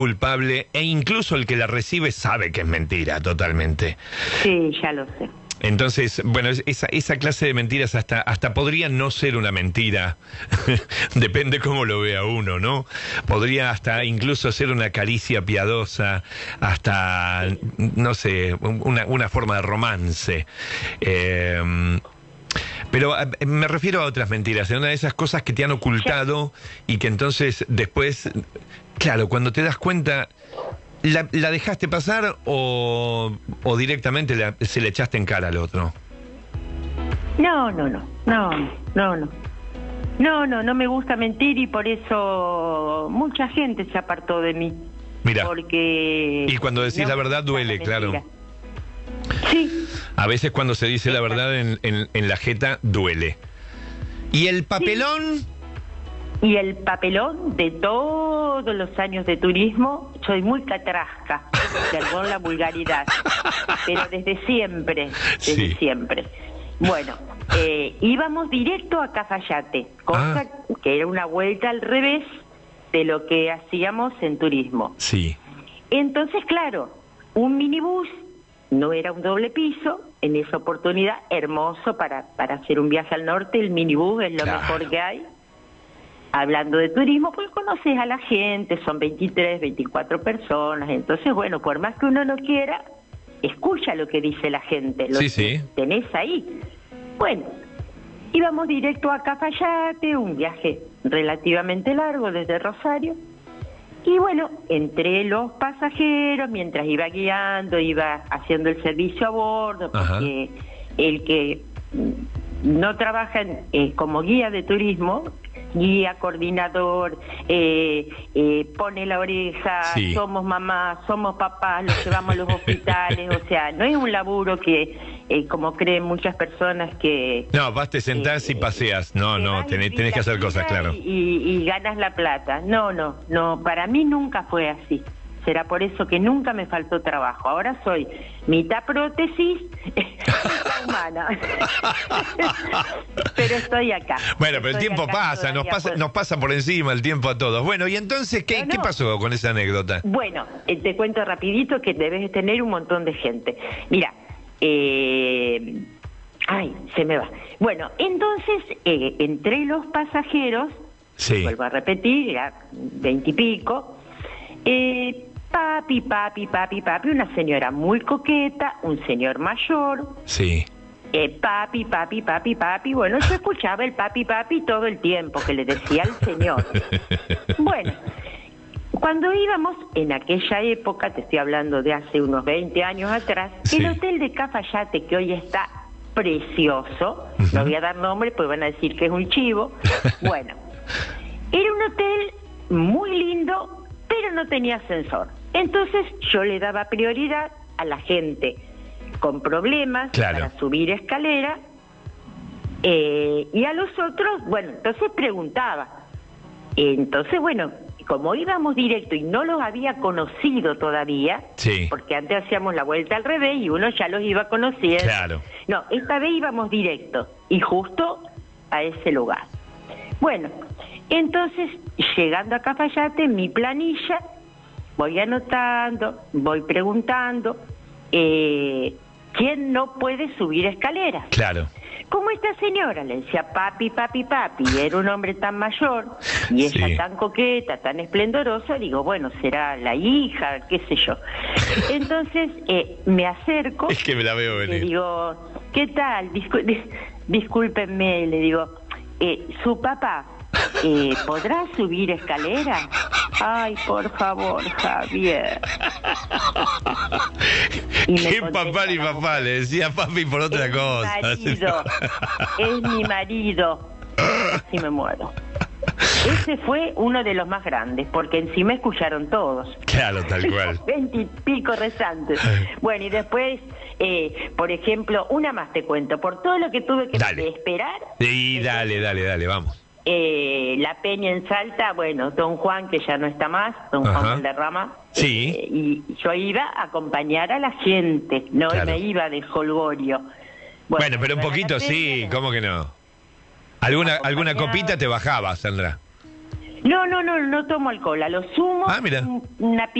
culpable, e incluso el que la recibe sabe que es mentira totalmente. Sí, ya lo sé. Entonces, bueno, esa clase de mentiras hasta podría no ser una mentira, depende cómo lo vea uno, ¿no? Podría hasta incluso ser una caricia piadosa, hasta, no sé, una forma de romance. Pero me refiero a otras mentiras, a una de esas cosas que te han ocultado y que entonces después, claro, cuando te das cuenta... ¿La dejaste pasar o directamente se le echaste en cara al otro? No me gusta mentir y por eso mucha gente se apartó de mí. Mira, porque y cuando decís la verdad duele, claro. Sí. A veces cuando se dice la verdad en la jeta duele. ¿Y el papelón? Sí. Y el papelón de todos los años de turismo, soy muy catrasca, perdón la vulgaridad, pero desde siempre. Bueno, íbamos directo a Cafayate, cosa que era una vuelta al revés de lo que hacíamos en turismo. Sí. Entonces, claro, un minibús, no era un doble piso, en esa oportunidad, hermoso para hacer un viaje al norte, el minibús es lo mejor que hay. Hablando de turismo, pues conoces a la gente, son 23, 24 personas, entonces, bueno, por más que uno no quiera, escucha lo que dice la gente, lo que tenés ahí. Bueno, íbamos directo a Cafayate, un viaje relativamente largo desde Rosario, y bueno, entre los pasajeros, mientras iba guiando, iba haciendo el servicio a bordo, porque el que no trabaja como guía de turismo, guía, coordinador, pone la oreja, somos mamás, somos papás, los llevamos a los hospitales, o sea, no es un laburo que, como creen muchas personas que... No, vas, te sentás y paseas, tenés que hacer cosas, claro. Y ganas la plata, no, para mí nunca fue así. Será por eso que nunca me faltó trabajo. Ahora soy mitad prótesis, mitad humana. Pero estoy acá. Bueno, pero el tiempo pasa, nos pasa por encima el tiempo a todos. Bueno, y entonces, ¿qué pasó con esa anécdota? Bueno, te cuento rapidito que debes tener un montón de gente. Mira, se me va. Bueno, entonces, entre los pasajeros, vuelvo a repetir, era 20 y pico, papi, una señora muy coqueta, un señor mayor. Sí. Papi, bueno, yo escuchaba el papi todo el tiempo que le decía al señor. Bueno, cuando íbamos, en aquella época, te estoy hablando de hace unos 20 años atrás, el hotel de Cafayate, que hoy está precioso, no voy a dar nombre, pues van a decir que es un chivo, bueno, era un hotel muy lindo, pero no tenía ascensor. Entonces yo le daba prioridad a la gente con problemas para subir escalera, y a los otros, bueno, entonces preguntaba. Entonces, bueno, como íbamos directo y no los había conocido todavía, porque antes hacíamos la vuelta al revés y uno ya los iba conociendo. Claro. No, esta vez íbamos directo y justo a ese lugar. Bueno, entonces, llegando a Cafayate, mi planilla, voy anotando, voy preguntando, ¿quién no puede subir escaleras? Claro. Como esta señora le decía papi, y era un hombre tan mayor, y ella tan coqueta, tan esplendorosa, digo, bueno, será la hija, qué sé yo. Entonces, me acerco, es que me la veo venir. Le digo, ¿qué tal? Discúlpenme, le digo, su papá, ¿podrá subir escalera? Ay, por favor, Javier. ¿Qué papá ni papá? Le decía papi por otra cosa. Es mi marido. Así me muero. Ese fue uno de los más grandes, porque encima escucharon todos. Claro, tal cual. 20 y pico rezantes. Bueno, y después, por ejemplo, una más te cuento, por todo lo que tuve que esperar. Sí, dale, vamos. La Peña en Salta, bueno, don Juan, que ya no está más, don Juan Valderrama, y yo iba a acompañar a la gente, no me iba de jolgorio. Bueno, pero un poquito ¿cómo que no? ¿Alguna copita te bajaba, Sandra? No tomo alcohol. A lo sumo, Ah, mira. una